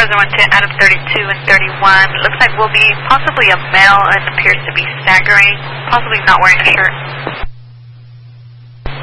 1 to Adam 32 and 31. It looks like we'll be possibly a male and appears to be staggering, possibly not wearing a shirt.